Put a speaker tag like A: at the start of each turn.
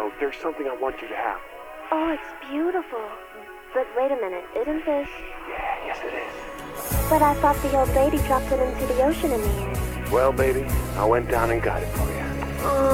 A: know, there's something I want you to have.
B: Oh, it's beautiful. But wait a minute, isn't this...
A: Yeah, yes it is.
B: But I thought the old lady dropped it into the ocean in the end.
A: Well, baby, I went down and got it for you.
B: Oh.